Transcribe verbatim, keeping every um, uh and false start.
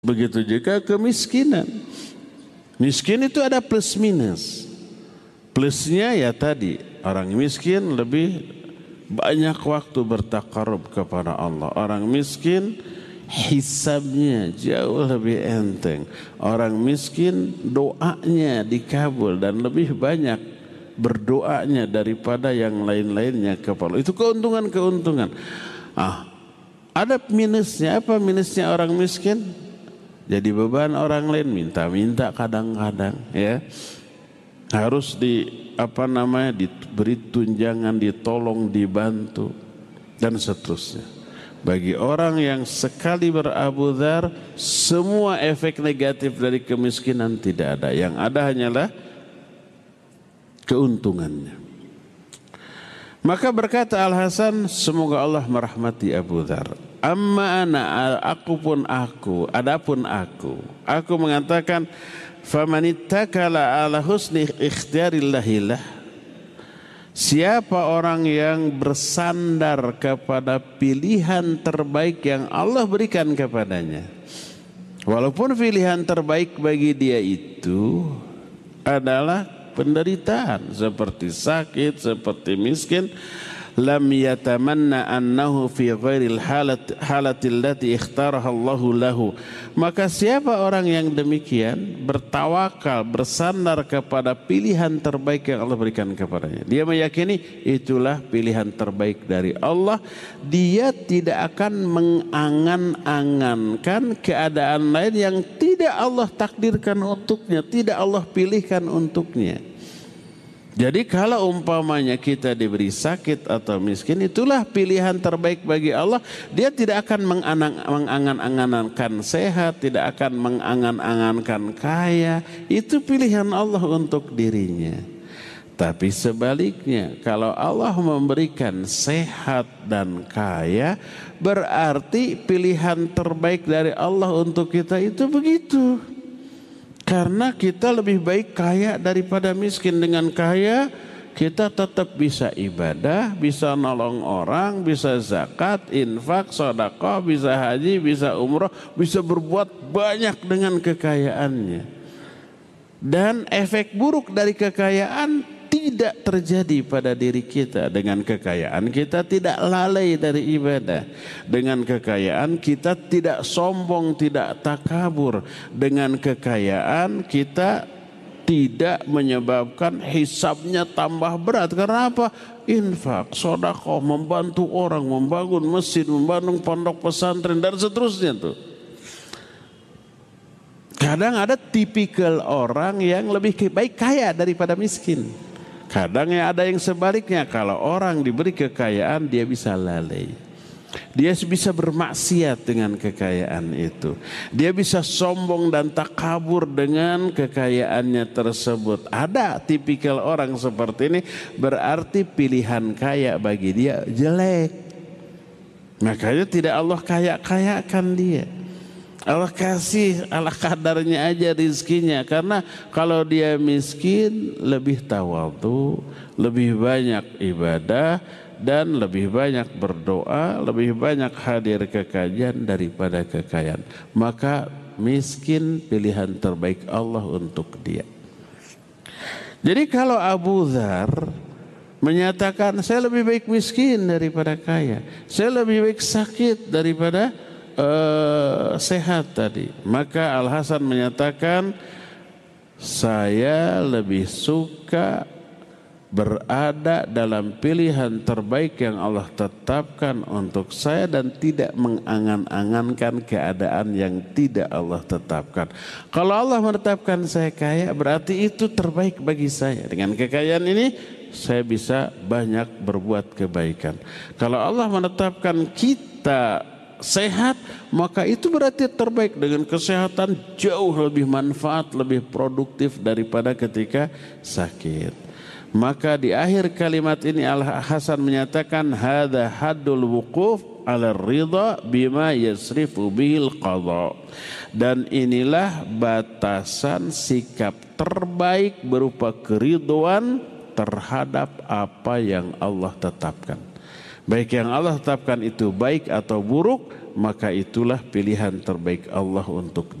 Begitu juga kemiskinan. Miskin itu ada plus minus. Plusnya ya tadi, orang miskin lebih banyak waktu bertakarub kepada Allah. Orang miskin hisabnya jauh lebih enteng. Orang miskin doanya dikabul dan lebih banyak berdoanya daripada yang lain-lainnya kepada Allah. Itu keuntungan-keuntungan. Ah, ada minusnya. Apa minusnya orang miskin? Jadi beban orang lain, minta-minta kadang-kadang, ya. Harus di apa namanya diberi tunjangan, ditolong, dibantu dan seterusnya. Bagi orang yang sekali berabu dzar, semua efek negatif dari kemiskinan tidak ada. Yang ada hanyalah keuntungannya. Maka berkata Al-Hasan, semoga Allah merahmati Abu Dzar. Amma ana, aku pun aku, adapun aku, aku mengatakan, famanittakala ala husni ikhtiyarillahilah. Siapa orang yang bersandar kepada pilihan terbaik yang Allah berikan kepadanya, walaupun pilihan terbaik bagi dia itu adalah penderitaan seperti sakit, seperti miskin, lam yatamanna annahu fi ghairil halat halatil lati ikhtaraha Allahu lahu. Maka siapa orang yang demikian bertawakal, bersandar kepada pilihan terbaik yang Allah berikan kepadanya, dia meyakini itulah pilihan terbaik dari Allah, dia tidak akan mengangan-angankan keadaan lain yang tidak Allah takdirkan untuknya, tidak Allah pilihkan untuknya. Jadi kalau umpamanya kita diberi sakit atau miskin, itulah pilihan terbaik bagi Allah. Dia tidak akan mengangan-angankan sehat, tidak akan mengangan-angankan kaya. Itu pilihan Allah untuk dirinya. Tapi sebaliknya, kalau Allah memberikan sehat dan kaya, berarti pilihan terbaik dari Allah untuk kita itu begitu. Karena kita lebih baik kaya daripada miskin. Dengan kaya kita tetap bisa ibadah, bisa nolong orang, bisa zakat, infak, sedekah, bisa haji, bisa umroh, bisa berbuat banyak dengan kekayaannya. Dan efek buruk dari kekayaan tidak terjadi pada diri kita. Dengan kekayaan kita tidak lalai dari ibadah. Dengan kekayaan kita tidak sombong, tidak takabur. Dengan kekayaan kita tidak menyebabkan hisabnya tambah berat. Karena apa? Infak, sedekah, membantu orang, membangun masjid, membangun pondok pesantren dan seterusnya tuh. Kadang ada tipikal orang yang lebih baik kaya daripada miskin. Kadang ada yang sebaliknya, kalau orang diberi kekayaan dia bisa lalai. Dia bisa bermaksiat dengan kekayaan itu. Dia bisa sombong dan takabur dengan kekayaannya tersebut. Ada tipikal orang seperti ini, berarti pilihan kaya bagi dia jelek. Makanya tidak Allah kaya-kayakan dia. Allah kasih ala kadarnya aja rizkinya. Karena kalau dia miskin lebih tawadhu, lebih banyak ibadah, dan lebih banyak berdoa, lebih banyak hadir ke kajian daripada kekayaan. Maka miskin pilihan terbaik Allah untuk dia. Jadi kalau Abu Dzar menyatakan saya lebih baik miskin daripada kaya, saya lebih baik sakit daripada Uh, sehat tadi, maka Al-Hasan menyatakan saya lebih suka berada dalam pilihan terbaik yang Allah tetapkan untuk saya dan tidak mengangan-angankan keadaan yang tidak Allah tetapkan. Kalau Allah menetapkan saya kaya, berarti itu terbaik bagi saya. Dengan kekayaan ini saya bisa banyak berbuat kebaikan. Kalau Allah menetapkan kita sehat, maka itu berarti terbaik. Dengan kesehatan jauh lebih manfaat, lebih produktif daripada ketika sakit. Maka di akhir kalimat ini Al-Hasan menyatakan hadza haddul wuquf ala ridha bima yasrifu bihil qadha. Dan inilah batasan sikap terbaik berupa keridhaan terhadap apa yang Allah tetapkan. Baik yang Allah tetapkan itu baik atau buruk, maka itulah pilihan terbaik Allah untuk